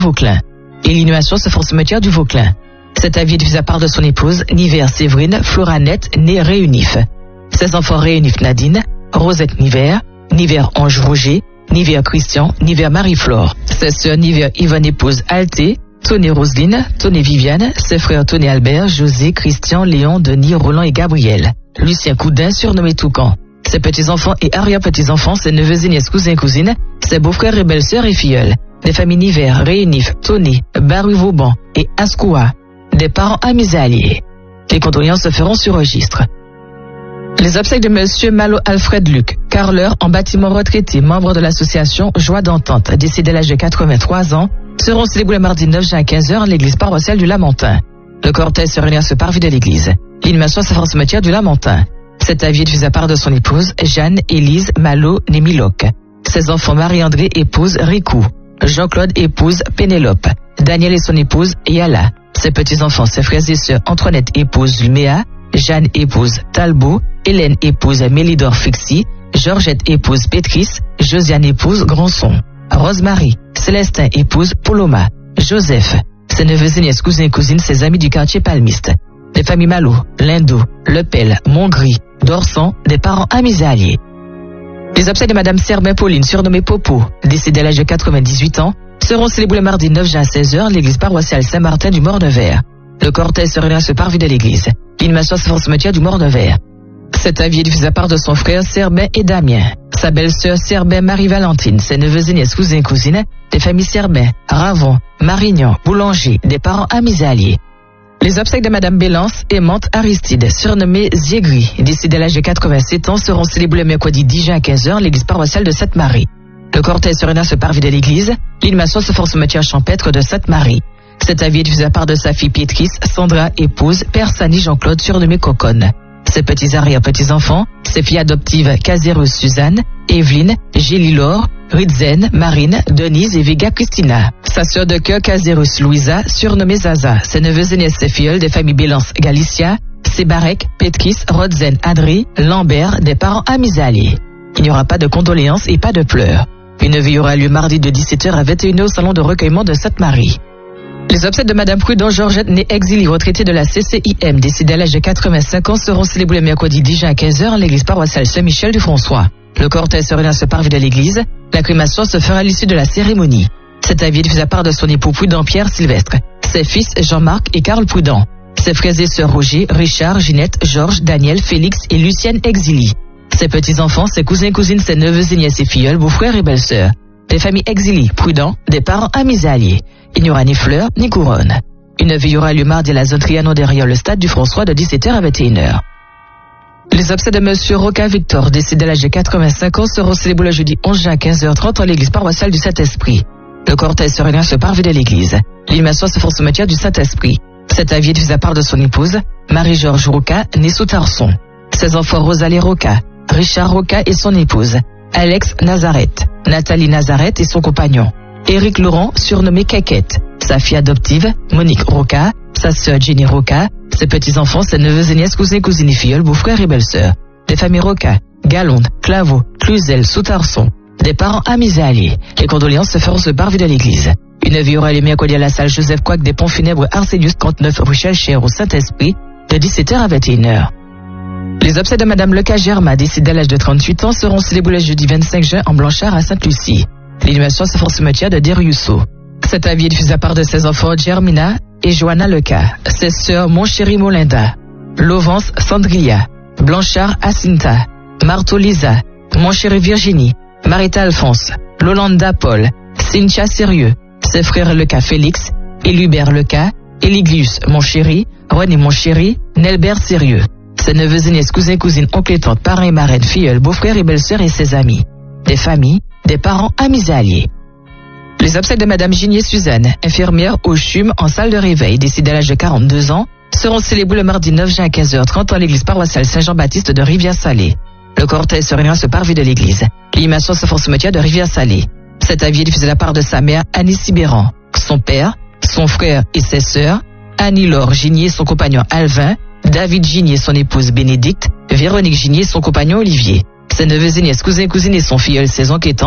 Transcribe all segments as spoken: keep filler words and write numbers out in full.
Vauclin. Et l'inhumation se fait au cimetière du Vauclin. Cet avis est diffusé à part de son épouse, Niver Séverine Floranette, née Réunif. Ses enfants Réunif Nadine, Rosette Niver, Niver Ange Roger, Niver Christian, Niver Marie-Flore. Ses sœurs Niver Yvonne épouse Alté, Tony Roselyne, Tony Viviane, ses frères Tony Albert, José, Christian, Léon, Denis, Roland et Gabriel. Lucien Coudin, surnommé Toucan. Ses petits-enfants et arrière-petits-enfants, ses neveux et nièces, cousins et cousines, ses beaux-frères et belles-sœurs et filleuls. Des familles Niver, Réunif, Tony, Barru-Vauban et Ascoua. Des parents amis et alliés. Les condoléances se feront sur registre. Les obsèques de Monsieur Malo Alfred Luc, carreleur en bâtiment retraité, membre de l'association Joie d'Entente, décédé à l'âge de quatre-vingt-trois ans, seront célébrés le mardi neuf juin à quinze heures à l'église paroissiale du Lamentin. Le cortège se réunit à ce parvis de l'église. L'inhumation se fera au cimetière du Lamentin. Cet avis est diffusé à part de son épouse, Jeanne Élise Malo Némiloc. Ses enfants Marie-André épouse Ricou. Jean-Claude épouse Pénélope. Daniel et son épouse Yala. Ses petits-enfants, ses frères et sœurs Antoinette épouse Luméa. Jeanne épouse Talbot. Hélène épouse Mélidor Fixi. Georgette épouse Pétrice. Josiane épouse Grandson. Rosemary. Célestin épouse Poloma. Joseph. Ses neveux et nièces, cousins et cousines, ses amis du quartier palmiste. Les familles Malo, Lindo, Lepel, Montgris, Dorsan, des parents amis et alliés. Les obsèques de Madame Serbin Pauline, surnommée Popo, décédée à l'âge de quatre-vingt-dix-huit ans, seront célébrées le mardi neuf juin à seize heures à l'église paroissiale Saint-Martin du Mort-de-Vert. Le cortège se réunit à ce parvis de l'église. L'inhumation se fait au cimetière du Mort-de-Vert. Cet avis est diffusé à part de son frère Serbin et Damien, sa belle-sœur Serbin Marie-Valentine, ses neveux et nièces, cousins et cousines, des familles Serbin, Ravon, Marignan, Boulanger, des parents amis et alliés. Les obsèques de Madame Bélance Aimante Aristide, surnommée Ziegri, décédée à l'âge de quatre-vingt-sept ans, seront célébrées le mercredi dix juin à quinze heures à l'église paroissiale de Sainte-Marie. Le cortège se réunit à ce parvis de l'église. L'inhumation se fait au cimetière champêtre de Sainte-Marie. Cet avis est diffusé à part de sa fille Pétrice, Sandra, épouse, père Sani Jean-Claude, surnommé Coconne. Ses petits arrière-petits-enfants, ses filles adoptives Casérus Suzanne, Evelyne, Gélilor, Ridzen, Marine, Denise et Vega Christina. Sa sœur de cœur Casérus Louisa, surnommée Zaza. Ses neveux et nièces, ses filleuls des familles Bélance Galicia, Sébarek, Pétrice, Rodzen, Adri, Lambert, des parents amis et alliés. Il n'y aura pas de condoléances et pas de pleurs. Une veille aura lieu mardi de dix-sept heures à vingt et une heures au salon de recueillement de Sainte-Marie. Les obsèques de Madame Prudent Georgette, née exilée, retraitée de la C C I M, décédée à l'âge de quatre-vingt-cinq ans, seront célébrées le mercredi dix juin à quinze heures à l'église paroissiale Saint-Michel du François. Le cortège se réunit à ce parvis de l'église. La crémation se fera à l'issue de la cérémonie. Cet avis est diffusé à part de son époux Prudent Pierre Sylvestre, ses fils Jean-Marc et Carl Prudent, ses frères et sœurs Roger, Richard, Ginette, Georges, Daniel, Félix et Lucienne Exili, ses petits-enfants, ses cousins et cousines, ses neveux et nièces et filleuls, beaux-frères et belles-sœurs. Des familles exilées, Prudent, des parents amis et alliés. Il n'y aura ni fleurs, ni couronne. Une veille aura lieu mardi à la zone Trianon derrière le stade du François de dix-sept heures à vingt et une heures. Les obsèques de Monsieur Roca Victor, décédé à l'âge de quatre-vingt-cinq ans, seront célébrés le jeudi onze juin à quinze heures trente à l'église paroissiale du Saint-Esprit. Le cortège se réunit à ce parvis de l'église. L'inhumation se fait au cimetière du Saint-Esprit. Cet avis est diffusé à part de son épouse, Marie-Georges Roca, née sous Tarson. Ses enfants Rosalie Roca, Richard Roca et son épouse, Alex Nazareth, Nathalie Nazareth et son compagnon, Éric Laurent, surnommé Caquette, sa fille adoptive, Monique Roca, sa sœur Jenny Roca, ses petits-enfants, ses neveux et nièces, cousins et cousines et filleuls, beaux-frères et belles-sœurs, des familles Roca, Galonde, Claveau, Cluzel, Sous-Tarson, des parents amis et alliés. Les condoléances se feront ce parvis de l'église. Une veille aura lieu mercredi à la salle Joseph Coic des Ponts Funèbres Arsenius trente-neuf rue Chelcher au Saint-Esprit de dix-sept heures à vingt et une heures. Les obsèques de Madame Leca Germa, décédée à l'âge de trente-huit ans, seront célébrées le jeudi vingt-cinq juin en Blanchard à Sainte-Lucie. L'inhumation se fera au cimetière de Deriusso. Cet avis est diffusé à part de ses enfants Germina et Johanna Leca, ses sœurs Monchéri Molinda, Lovance Sandria, Blanchard Acinta, Martho Lisa, Monchéri Virginie, Marita Alphonse, Lolanda Paul, Cynthia Sérieux, ses frères Leca Félix, Élubert Leca, Eliglius Monchéri, René Monchéri, Nelbert Sérieux, ses neveux et nièces, cousins, cousines, oncles et tantes, parrains et marraines, filleuls, beaux-frères et belles-sœurs et ses amis, des familles, des parents amis et alliés. Les obsèques de Madame Ginier Suzanne, infirmière au C H U M en salle de réveil, décédée à l'âge de quarante-deux ans, seront célébrées le mardi neuf juin à quinze heures trente à l'église paroissiale Saint-Jean-Baptiste de Rivière-Salée. Le cortège se réunit à ce parvis de l'église. L'inhumation se fait au cimetière de Rivière-Salée. Cet avis est diffusé de la part de sa mère Annie Sibéran, son père, son frère et ses sœurs, Annie-Laure Ginier et son compagnon Alvin, David Ginier et son épouse Bénédicte, Véronique Ginier et son compagnon Olivier, ses neveux et nièces, cousins et cousines et son filleul, ses oncles et tantes,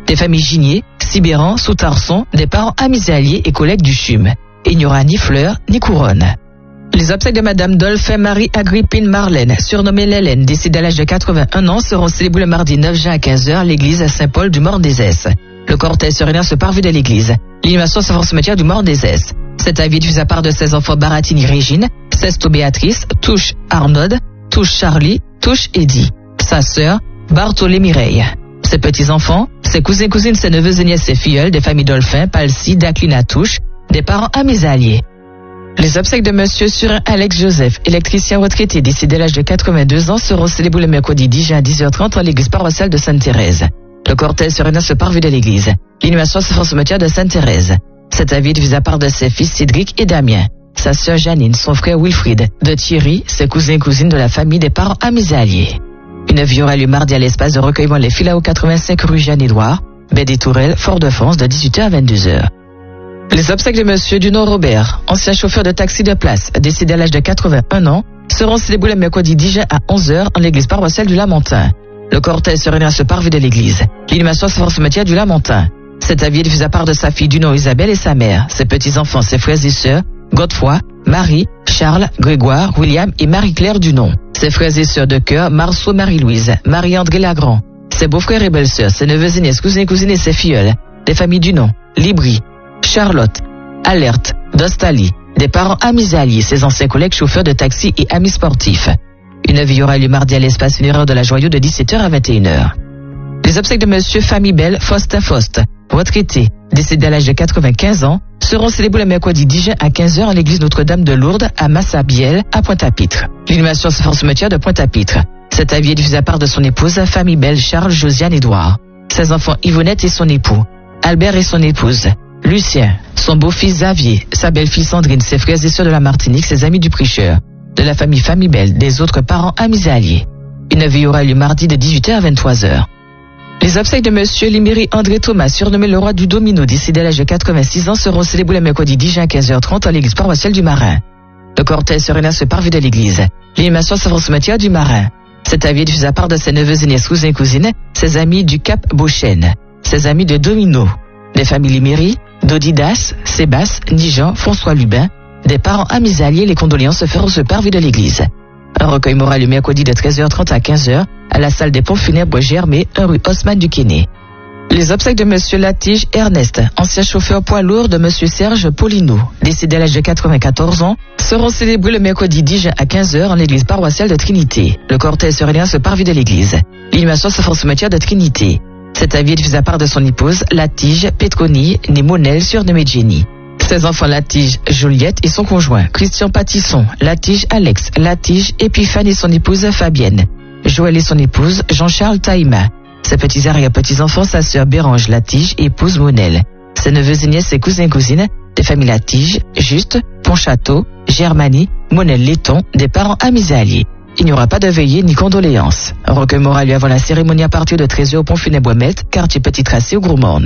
des familles Ginier, Sibéran, Soutarson, des parents amis et alliés et collègues du C H U M. Il n'y aura ni fleurs, ni couronne. Les obsèques de Madame Dolphin Marie Agrippine Marlène, surnommée Lélène, décédée à l'âge de quatre-vingt-un ans, seront célébrées le mardi neuf juin à quinze heures à l'église Saint-Paul du Mort-des-Esses. Le cortège se réunit à ce parvis de l'église. L'inhumation se fera au cimetière du Mort-des-Esses. Cet avis est diffusé à part de ses enfants Baratini Régine, Sesto Béatrice, Touche Arnaud, Touche Charlie, Touche Eddie. Sa sœur, Bartholé Mireille. Ses petits-enfants, ses cousins, cousines, ses neveux et nièces, ses filleuls, des familles Dolphin, Palsy, Daclina Touche, des parents amis et alliés. Les obsèques de Monsieur Surin Alex Joseph, électricien retraité décédé à l'âge de quatre-vingt-deux ans, seront célébrées le mercredi dix juin à dix heures trente à l'église paroissiale de Sainte-Thérèse. Le cortège se réunit à ce parvis de l'église. L'inhumation se fera au cimetière de Sainte-Thérèse. Cet avis est divisé à part de ses fils Cédric et Damien, sa sœur Janine, son frère Wilfried, de Thierry, ses cousins et cousines de la famille des parents amis et alliés. Une vie aura lieu mardi à l'espace de recueillement Les Filao quatre-vingt-cinq rue Jeanne-Édouard, baie des Tourelles, Fort-de-France, de dix-huit heures à vingt-deux heures. Les obsèques de Monsieur Duno Robert, ancien chauffeur de taxi de place, décédé à l'âge de quatre-vingt-un ans, seront célébrées le mercredi dix juin à onze heures en l'église paroissiale du Lamentin. Le cortège se réunit à ce parvis de l'église. L'inhumation se fera au cimetière du Lamentin. Cet avis est diffusé à part de sa fille Duno Isabelle et sa mère, ses petits-enfants, ses frères et sœurs, Godefroy, Marie, Charles, Grégoire, William et Marie-Claire Dunon. Ses frères et sœurs de cœur, Marceau Marie-Louise, Marie-André Lagrand. Ses beaux-frères et belles-sœurs, ses neveux et nièces, cousins et cousines et ses filleuls. Des familles Dunon, Libri, Charlotte, Alerte, Dostali, des parents amis et alliés, ses anciens collègues chauffeurs de taxi et amis sportifs. Une vie aura lieu mardi à l'espace funéraire de la Joyau de dix-sept heures à vingt et une heures. Les obsèques de Monsieur Famibel Faustin Faust, retraité, décédé à l'âge de quatre-vingt-quinze ans, seront célébrées le mercredi dix juin à quinze heures à l'église Notre-Dame de Lourdes à Massabielle à Pointe-à-Pitre. L'inhumation se fera au cimetière de Pointe-à-Pitre. Cet avis est diffusé à part de son épouse, Famibel Charles Josiane Édouard, ses enfants Yvonnette et son époux, Albert et son épouse, Lucien, son beau-fils Xavier, sa belle-fille Sandrine, ses frères et sœurs de la Martinique, ses amis du Pricheur, de la famille Famibel, des autres parents amis et alliés. Une vie aura lieu mardi de dix-huit heures à vingt-trois heures. Les obsèques de Monsieur Liméry André Thomas, surnommé le roi du domino, décédé à l'âge de quatre-vingt-six ans, seront célébrées le mercredi dix juin à quinze heures trente à l'église paroissiale du Marin. Le cortège se réunit à ce parvis de l'église. L'inhumation se fera au cimetière du Marin. Cet avis est diffusé à part de ses neveux et nièces, cousins et cousines, ses amis du Cap Beauchêne, ses amis de Domino, des familles Liméry, Dodidas, Sébastien, Nijan, François Lubin, des parents amis et alliés. Les condoléances se feront au ce parvis de l'église. Un recueil moral le mercredi de treize heures trente à quinze heures à la salle des pompes funèbres Germé, un rue Haussmann du Quesnay. Les obsèques de Monsieur Latige Ernest, ancien chauffeur poids lourd de Monsieur Serge Polinou, décédé à l'âge de quatre-vingt-quatorze ans, seront célébrés le mercredi dix juin à quinze heures en l'église paroissiale de Trinité. Le cortège se réunit à ce parvis de l'église. L'inhumation se fera au cimetière de Trinité. Cet avis est diffusé à part de son épouse, Latige Petroni, née Monel, surnommée Jenny. Ses enfants Latige Juliette et son conjoint, Christian Patisson, Latige Alex, Latige Épiphane et son épouse Fabienne, Joël et son épouse Jean-Charles Taïma, ses petits arrière-petits-enfants, sa sœur Bérange Latige, épouse Monel, ses neveux et nièces, ses cousins et cousines, des familles Latige, Juste, Pontchâteau, Germanie, Monel Letton, des parents amis et alliés. Il n'y aura pas de veillée ni condoléances. Un recueil moral lieu avant la cérémonie à partir de treize heures au pont funèbre Melt, quartier Petit Tracé au Gourmorne.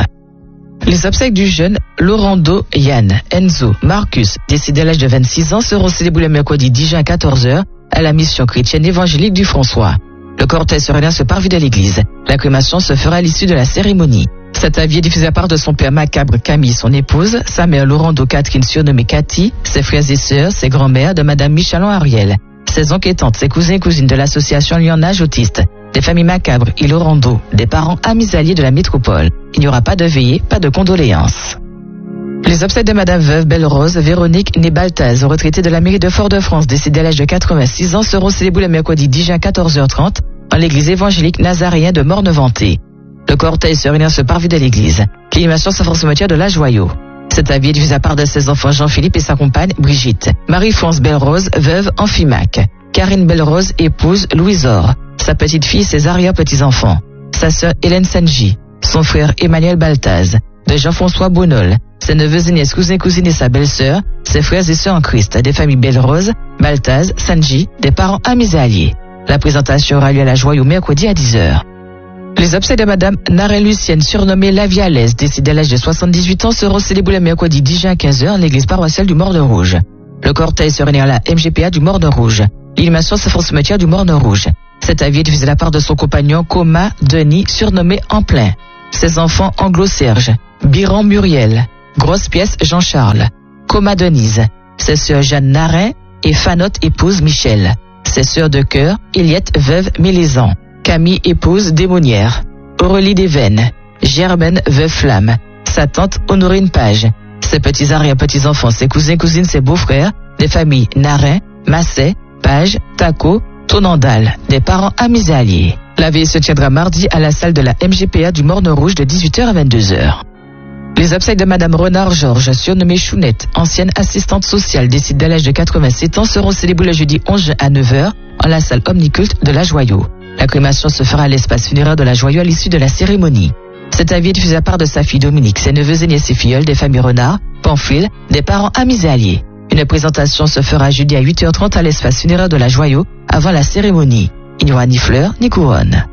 Les obsèques du jeune Laurando Yann Enzo Marcus, décédé à l'âge de vingt-six ans, seront célébrées le mercredi dix juin à quatorze heures à la mission chrétienne évangélique du François. Le cortège se réunit à ce parvis de l'église. La crémation se fera à l'issue de la cérémonie. Cet avis est diffusé à part de son père macabre Camille, son épouse, sa mère Laurando Catherine surnommée Cathy, ses frères et sœurs, ses grands-mères de Madame Michalon Ariel, ses oncles et tantes, ses cousins et cousines de l'association Lyonnage Autiste, des familles Macabre et Laurando, des parents amis alliés de la métropole. Il n'y aura pas de veillée, pas de condoléances. Les obsèques de Madame Veuve Belle-Rose Véronique née Baltaz, retraitée de la mairie de Fort-de-France, décédée à l'âge de quatre-vingt-six ans, seront célébrées le mercredi dix juin à quatorze heures trente en l'église évangélique Nazaréen de Morne-Venté. Le cortège se réunit à ce parvis de l'église. L'inhumation se fera au cimetière de la Joyau. Cet avis est diffusé à part de ses enfants Jean-Philippe et sa compagne Brigitte, Marie-France Belle-Rose, veuve Amphimac, Karine Belle-Rose, épouse Louise-Or, sa petite-fille et ses arrière-petits-enfants, sa sœur Hélène Sanji, son frère Emmanuel Baltaz, de Jean-François Bonol, ses neveux et nièces, cousins et cousines et sa belle-sœur, ses frères et sœurs en Christ, des familles Belle-Rose, Baltaz, Sanji, des parents amis et alliés. La présentation aura lieu à la Joyau mercredi à dix heures. Les obsèques de Madame Narelle-Lucienne, surnommée La Vialaise, décédée à l'âge de soixante-dix-huit ans, seront célébrées le mercredi dix juin à quinze heures à l'église paroissiale du Morne-Rouge. Le cortège se réunit à la M G P A du Morne-Rouge. L'inhumation se fera au cimetière du Morne-Rouge. Cet avis est diffusé de la part de son compagnon Coma Denis, surnommé En Plein. ses enfants Anglo-Serge, Biran Muriel, Grosse Pièce Jean-Charles, Coma Denise, ses sœurs Jeanne Narin et Fanotte épouse Michel, ses sœurs de cœur Eliette veuve Mélézan, Camille épouse Démonière, Aurélie Desveines, Germaine veuve Flamme, sa tante Honorine Page, ses petits arrière-petits-enfants, ses cousins, cousines, ses beaux-frères, des familles Narin, Masset, Page, Taco, Tonandal, des parents amis et alliés. La veille se tiendra mardi à la salle de la M G P A du Morne Rouge de dix-huit heures à vingt-deux heures. Les obsèques de Madame Renard-Georges, surnommée Chounette, ancienne assistante sociale décédée à l'âge de quatre-vingt-sept ans, seront célébrées le jeudi onze juin à neuf heures en la salle omniculte de la Joyau. La crémation se fera à l'espace funéraire de la Joyau à l'issue de la cérémonie. Cet avis est diffusé à part de sa fille Dominique, ses neveux aînés et ses filleuls, des familles Renard, Pamphile, des parents amis et alliés. Une présentation se fera jeudi à huit heures trente à l'espace funéraire de la Joyau avant la cérémonie. Il n'y aura ni fleurs ni couronne.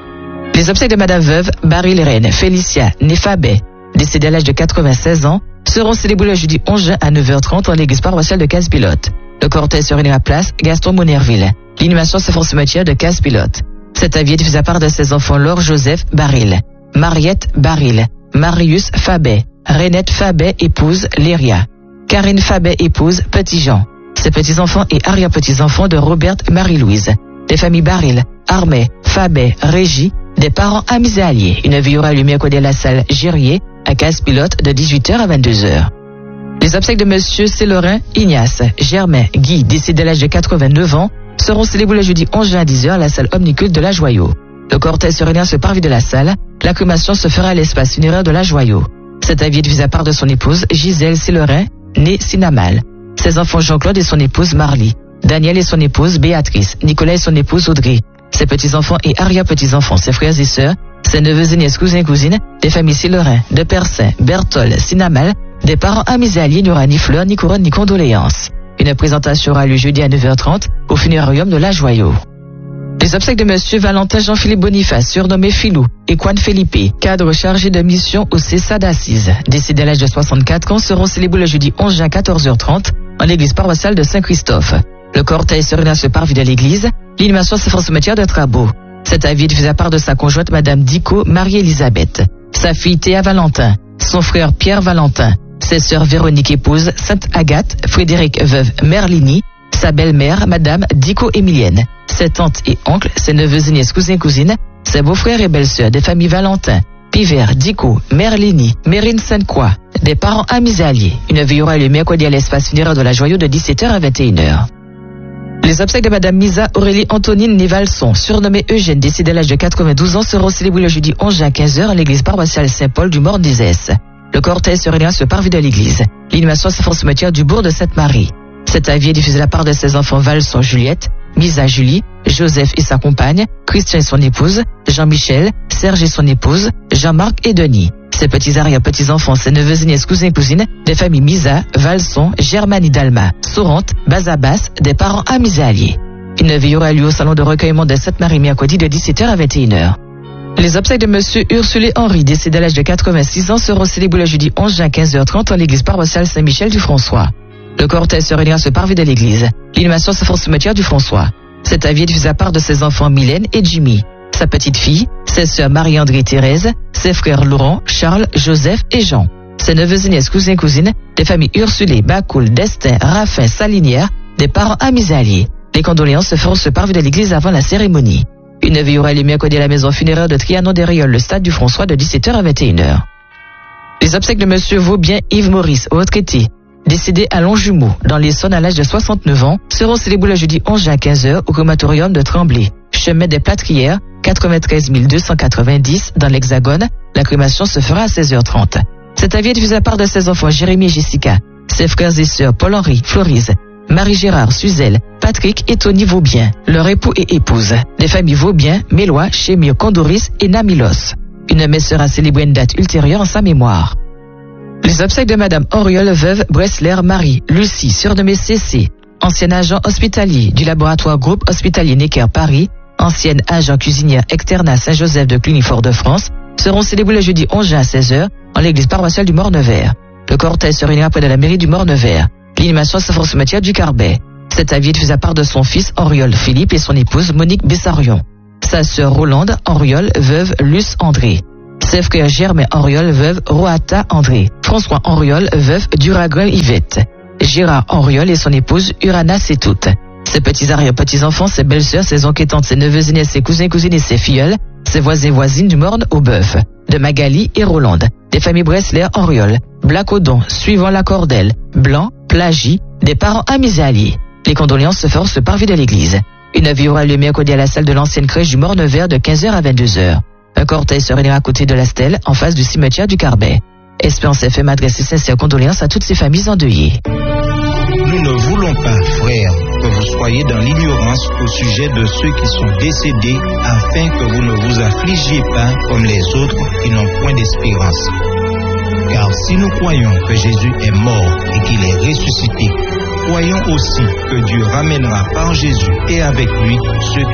Les obsèques de Madame Veuve Baril-Reine Félicia Nefabet, décédée à l'âge de quatre-vingt-seize ans, seront célébrées le jeudi onze juin à neuf heures trente en l'église paroissiale de Casse-Pilote. Le cortège se réunira à place Gaston Monerville. L'inhumation se fera au cimetière de Casse-Pilote. Cet avis est diffusé à part de ses enfants Laure Joseph Baril, Mariette Baril, Marius Fabet, Renette Fabet épouse Léria, Karine Fabet épouse Petit-Jean, ses petits-enfants et arrière-petits-enfants de Robert Marie-Louise, des familles Baril, Armet, Fabet, Régie, des parents amis et alliés. Une veille aura lieu mercredi à la salle Gérier à Casse-Pilote de dix-huit heures à vingt-deux heures. Les obsèques de Monsieur Célorin Ignace Germain Guy, décédé à l'âge de quatre-vingt-neuf ans, seront célébrées le jeudi onze juin à dix heures à la salle omniculte de la Joyau. Le cortège se réunira sur le parvis de la salle. La crémation se fera à l'espace funéraire de la Joyau. Cet avis est diffusé à part de son épouse Gisèle Célorin, née Sinamal, ses enfants Jean-Claude et son épouse Marly, Daniel et son épouse Béatrice, Nicolas et son épouse Audrey, ses petits-enfants et arrière-petits-enfants, ses frères et sœurs, ses neveux aînés, cousins et cousines, des familles Célorin, de Persin, Bertol, Sinamal, des parents amis et alliés. Il n'y aura ni fleurs, ni couronne, ni condoléances. Une présentation aura lieu jeudi à neuf heures trente au funérarium de la Joyau. Les obsèques de Monsieur Valentin Jean-Philippe Boniface, surnommé Filou, et Juan Felipe, cadre chargé de mission au C E S A d'Assise, décédé à l'âge de soixante-quatre ans, seront célébrés le jeudi onze juin à quatorze heures trente en l'église paroissiale de Saint-Christophe. Le cortège se réunira sur le parvis de l'église. L'inhumation se fera au cimetière de Trabo. Cet avis est diffusé à part de sa conjointe Madame Dico Marie-Élisabeth, sa fille Théa Valentin, son frère Pierre Valentin, ses sœurs Véronique épouse Sainte Agathe, Frédéric veuve Merlini, sa belle-mère Madame Dico Émilienne, ses tantes et oncles, ses neveux aînés, cousins et cousines, ses beaux-frères et belles-sœurs, des familles Valentin, Pivert, Dico, Merlini, Mérine Sainte-Croix, des parents amis et alliés. Une veille aura lieu mercredi à l'espace funéraire de la Joyau de dix-sept heures à vingt et une heures. Les obsèques de Madame Misa Aurélie Antonine Névalson, surnommée Eugène, décédée à l'âge de quatre-vingt-douze ans, seront célébrées le jeudi onze juin à quinze heures à l'église paroissiale Saint-Paul du Morne-d'Isès. Le cortège se réunira sur le parvis de l'église. L'inhumation se fera au cimetière du bourg de Sainte-Marie. Cet avis est diffusé de la part de ses enfants Valson Juliette, Misa Julie, Joseph et sa compagne, Christian et son épouse, Jean-Michel, Serge et son épouse, Jean-Marc et Denis. Ses petits arrière-petits-enfants, ses neveux aînés, cousins et cousines, des familles Misa, Valson, Germaine et Dalma, Sourante, Bazabas, des parents amis et alliés. Une veille aura lieu au salon de recueillement de Sainte-Marie mercredi de dix-sept heures à vingt et une heures. Les obsèques de Monsieur Ursulé Henri, décédé à l'âge de quatre-vingt-six ans, seront célébrées le jeudi onze juin à quinze heures trente en l'église paroissiale Saint-Michel du François. Le cortège se réunira sur le parvis de l'église. L'inhumation se fera au cimetière du François. Cet avis est diffusé à part de ses enfants Mylène et Jimmy, sa petite fille, ses sœurs Marie-André Thérèse, ses frères Laurent, Charles, Joseph et Jean, ses neveux aînés, cousins et cousines, des familles Ursulé, Bacoul, Destin, Raffin, Salinière, des parents amis et alliés. Les condoléances se feront sur le parvis de l'église avant la cérémonie. Une veille aura lieu mercredi à la maison funéraire de Trianon-des-Rioles, le stade du François, de dix-sept heures à vingt et une heures. Les obsèques de Monsieur Vaubien Yves Maurice, retraité, décédé à Longjumeau, dans l'Essonne à l'âge de soixante-neuf ans, seront célébrés le jeudi onze juin à quinze heures au crématorium de Tremblay, chemin des Plâtrières, quatre-vingt-treize mille deux cent quatre-vingt-dix, dans l'Hexagone. La crémation se fera à seize heures trente. Cet avis est diffusé à part de ses enfants Jérémy et Jessica, ses frères et sœurs Paul-Henri, Florise, Marie-Gérard, Suzelle, Patrick et Tony Vaubien, leur époux et épouse, des familles Vaubien, Mélois, Chémio, Condoris et Namilos. Une messe sera célébrée une date ultérieure en sa mémoire. Les obsèques de Madame Auriole veuve Bressler Marie, Lucie, surnommée C C, ancien agent hospitalier du laboratoire groupe hospitalier Necker Paris, ancienne agent cuisinière externe à Saint-Joseph de Cluny-Fort-de-France, seront célébrés le jeudi onze juin à seize heures en l'église paroissiale du Morne-Vert. Le cortège se réunira près de la mairie du Morne-Vert. L'inhumation se fera au cimetière du Carbet. Cet avis est diffusé à part de son fils Auriole Philippe et son épouse Monique Bessarion, sa sœur Rolande Auriole veuve Luce André, Ses frères Germain Henriol, veuve Roata André. François Henriol, veuve Duraguel Yvette. Gérard Henriol et son épouse Urana Sétout. Ses petits arrière-petits-enfants, ses belles-sœurs, ses oncles et tantes, ses neveux aînés, ses cousins et cousines et ses filleuls, ses voisins et voisines du Morne au Bœuf, de Magali et Rolande, des familles Bressler Henriol, Blacodon, suivant la Cordelle, Blanc, Plagy, des parents amis et alliés. Les condoléances se feront sur le parvis de l'église. Une vie aura lieu mercredi à la salle de l'ancienne crèche du Morne Vert de quinze heures à vingt-deux heures. Un cortège se réunira à côté de la stèle, en face du cimetière du Carbet. Espérance F M adresse ses sincères condoléances à toutes ces familles endeuillées. Nous ne voulons pas, frères, que vous soyez dans l'ignorance au sujet de ceux qui sont décédés, afin que vous ne vous affligiez pas comme les autres qui n'ont point d'espérance. Car si nous croyons que Jésus est mort et qu'il est ressuscité, croyons aussi que Dieu ramènera par Jésus et avec lui ceux